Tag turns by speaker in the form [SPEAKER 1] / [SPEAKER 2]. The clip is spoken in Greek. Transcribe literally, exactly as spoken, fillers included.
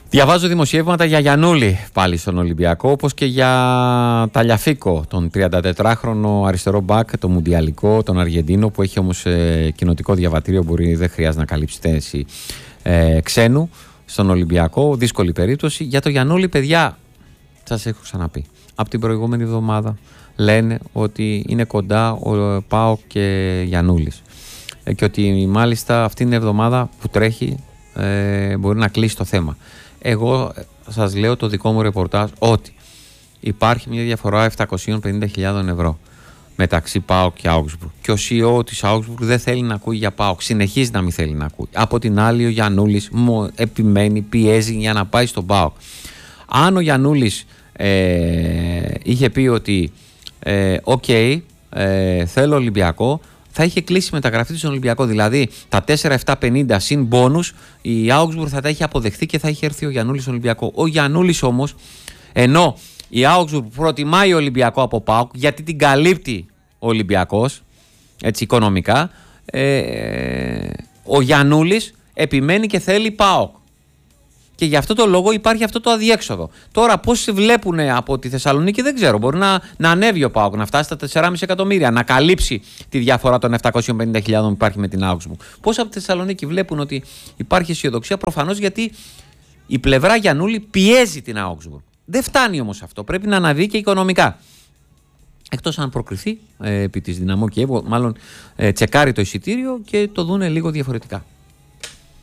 [SPEAKER 1] Διαβάζω δημοσιεύματα για Γιαννούλη πάλι στον Ολυμπιακό, όπως και για Ταλιαφίκο, τον τριαντατετράχρονο αριστερό μπακ, το μουντιαλικό, τον Αργεντίνο, που έχει όμως ε, κοινοτικό διαβατήριο, μπορεί, δεν χρειάζεται να καλύψει θέση ε, ξένου στον Ολυμπιακό. Δύσκολη περίπτωση. Για το Γιαννούλη, παιδιά, σας έχω ξαναπεί από την προηγούμενη εβδομάδα, λένε ότι είναι κοντά ο ΠΑΟΚ και Γιαννούλης ε, και ότι μάλιστα αυτήν την εβδομάδα που τρέχει ε, μπορεί να κλείσει το θέμα. Εγώ σας λέω το δικό μου ρεπορτάζ ότι υπάρχει μια διαφορά επτακόσιες πενήντα χιλιάδες ευρώ μεταξύ ΠΑΟΚ και Augsburg, και ο σι ι ο της Augsburg δεν θέλει να ακούει για ΠΑΟΚ, συνεχίζει να μην θέλει να ακούει. Από την άλλη, ο Γιαννούλης επιμένει, πιέζει για να πάει στον ΠΑΟΚ. Αν ο Γιαννούλης ε, είχε πει ότι ε, ok, ε, θέλω Ολυμπιακό, θα είχε κλείσει μεταγραφή του στον Ολυμπιακό. Δηλαδή τα τέσσερα επτά πενήντα συν μπόνους η Augsburg θα τα είχε αποδεχθεί και θα είχε έρθει ο Γιαννούλης στον Ολυμπιακό. Ο Γιαννούλης όμως, ενώ η Augsburg προτιμάει Ολυμπιακό από ΠΑΟΚ, γιατί την καλύπτει ο Ολυμπιακός, έτσι οικονομικά, ε, ο Γιαννούλης επιμένει και θέλει ΠΑΟΚ. Και γι' αυτό το λόγο υπάρχει αυτό το αδιέξοδο. Τώρα, πώς βλέπουν από τη Θεσσαλονίκη δεν ξέρω. Μπορεί να, να ανέβει ο ΠΑΟΚ, να φτάσει στα τέσσερα κόμμα πέντε εκατομμύρια, να καλύψει τη διαφορά των επτακόσιες πενήντα χιλιάδες που υπάρχει με την Augsburg. Πώς από τη Θεσσαλονίκη βλέπουν ότι υπάρχει αισιοδοξία? Προφανώς γιατί η πλευρά Γιαννούλη πιέζει την Augsburg. Δεν φτάνει όμως αυτό. Πρέπει να αναβεί και οικονομικά. Εκτός αν προκριθεί ε, επί της Δυναμό Κιέβου, μάλλον ε, τσεκάρει το εισιτήριο και το δούνε λίγο διαφορετικά.